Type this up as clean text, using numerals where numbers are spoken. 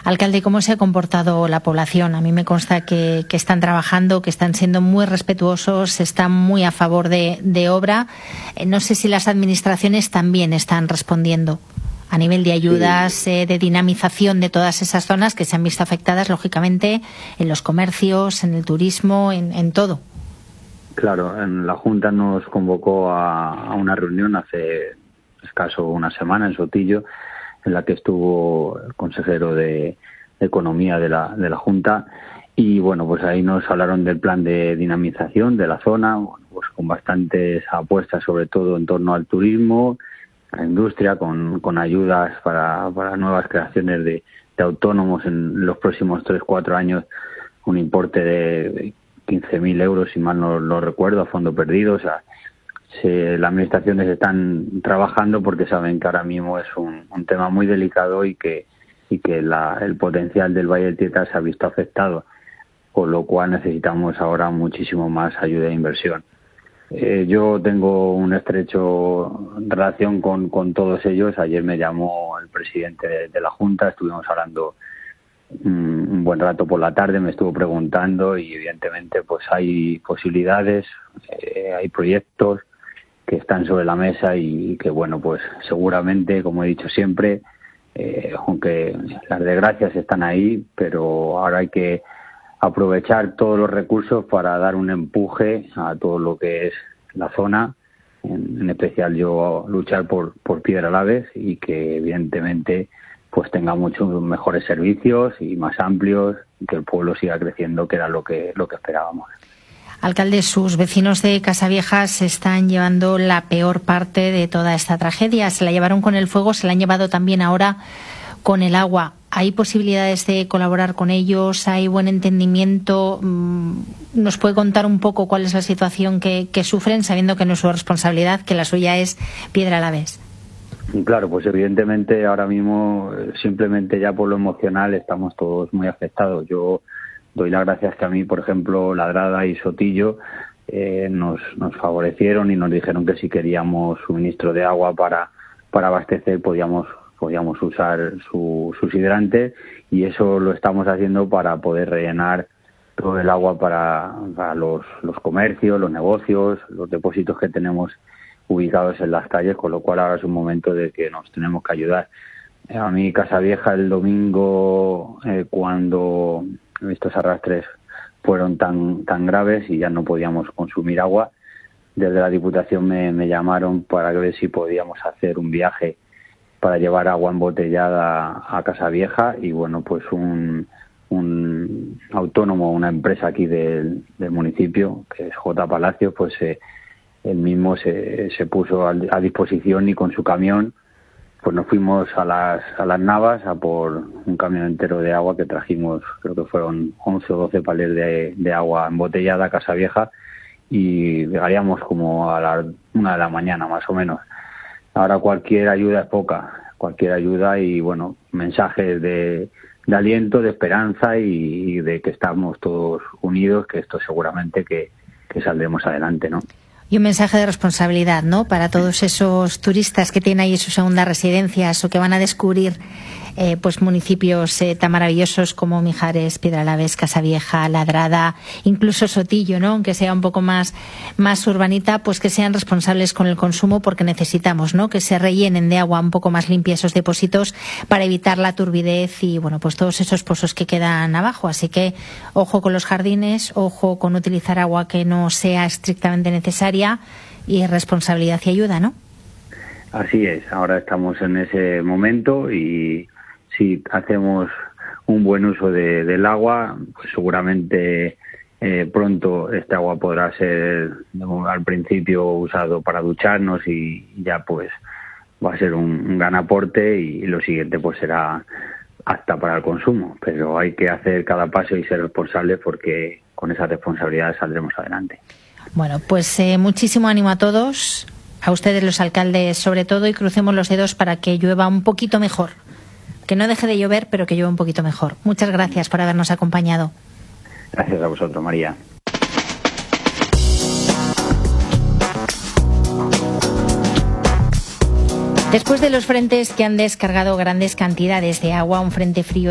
Alcalde, ¿cómo se ha comportado la población? A mí me consta que están trabajando, que están siendo muy respetuosos, están muy a favor de obra. No sé si las administraciones también están respondiendo a nivel de ayudas, Sí. de dinamización de todas esas zonas que se han visto afectadas, lógicamente, en los comercios, en el turismo, en todo. Claro, en la Junta nos convocó a una reunión hace escaso una semana en Sotillo, en la que estuvo el consejero de Economía de la Junta, y bueno, pues ahí nos hablaron del plan de dinamización de la zona, bueno, pues con bastantes apuestas, sobre todo en torno al turismo, a la industria, con ayudas para nuevas creaciones de autónomos en los próximos 3-4 años, un importe de 15.000 euros, si mal no lo recuerdo, a fondo perdido. O sea, las administraciones están trabajando porque saben que ahora mismo es un tema muy delicado y que el potencial del Valle del Tieta se ha visto afectado, con lo cual necesitamos ahora muchísimo más ayuda e inversión. Yo tengo un estrecho relación con todos ellos. Ayer me llamó el presidente de la Junta, estuvimos hablando un buen rato por la tarde, me estuvo preguntando y evidentemente pues hay posibilidades, hay proyectos que están sobre la mesa y que bueno, pues seguramente, como he dicho siempre, aunque las desgracias están ahí, pero ahora hay que aprovechar todos los recursos para dar un empuje a todo lo que es la zona, en especial yo luchar por Piedralaves y que evidentemente pues tenga muchos mejores servicios y más amplios, y que el pueblo siga creciendo, que era lo que esperábamos. Alcalde, sus vecinos de Casavieja se están llevando la peor parte de toda esta tragedia. Se la llevaron con el fuego, se la han llevado también ahora con el agua. ¿Hay posibilidades de colaborar con ellos? ¿Hay buen entendimiento? ¿Nos puede contar un poco cuál es la situación que sufren, sabiendo que no es su responsabilidad, que la suya es Piedralaves? Claro, pues evidentemente ahora mismo simplemente ya por lo emocional estamos todos muy afectados. Yo doy las gracias que a mí, por ejemplo, Ladrada y Sotillo nos favorecieron y nos dijeron que si queríamos suministro de agua para abastecer podíamos usar sus hidrantes, y eso lo estamos haciendo para poder rellenar todo el agua para los comercios, los negocios, los depósitos que tenemos ubicados en las calles, con lo cual ahora es un momento de que nos tenemos que ayudar. A mí Casavieja el domingo, cuando estos arrastres fueron tan graves y ya no podíamos consumir agua, desde la Diputación me llamaron para ver si podíamos hacer un viaje para llevar agua embotellada a Casavieja, y bueno, pues un autónomo, una empresa aquí del municipio, que es J. Palacios, pues él mismo se puso a disposición, y con su camión pues nos fuimos a las Navas a por un camión entero de agua que trajimos. Creo que fueron 11 o 12 palés de agua embotellada a Casavieja, y llegaríamos como a las 1 de la mañana más o menos. Ahora cualquier ayuda es poca, cualquier ayuda, y bueno, mensajes de aliento, de esperanza y de que estamos todos unidos, que esto seguramente que saldremos adelante, ¿no? Y un mensaje de responsabilidad, ¿no?, para todos esos turistas que tienen ahí sus segundas residencias o que van a descubrir pues municipios tan maravillosos como Mijares, Piedralaves, Casavieja, Ladrada, incluso Sotillo, ¿no?, aunque sea un poco más urbanita, pues que sean responsables con el consumo, porque necesitamos, ¿no?, que se rellenen de agua un poco más limpia esos depósitos para evitar la turbidez y bueno, pues todos esos pozos que quedan abajo. Así que ojo con los jardines, ojo con utilizar agua que no sea estrictamente necesaria, y responsabilidad y ayuda, ¿no? Así es, ahora estamos en ese momento, y si hacemos un buen uso del agua, pues seguramente pronto este agua podrá ser al principio usado para ducharnos, y ya pues va a ser un gran aporte, y lo siguiente pues será apta para el consumo. Pero hay que hacer cada paso y ser responsables, porque con esa responsabilidad saldremos adelante. Bueno, pues muchísimo ánimo a todos, a ustedes los alcaldes sobre todo, y crucemos los dedos para que llueva un poquito mejor. Que no deje de llover, pero que llueva un poquito mejor. Muchas gracias por habernos acompañado. Gracias a vosotros, María. Después de los frentes que han descargado grandes cantidades de agua, un frente frío